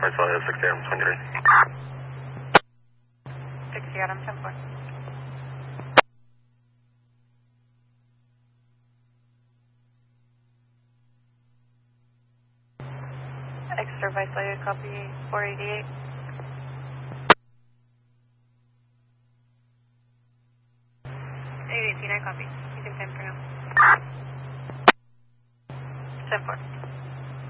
Marcel, 60 Adam 23. 60 Adam 10-4. Extra Visalia, copy 488. 818, I copy. You can time for now. 10-4.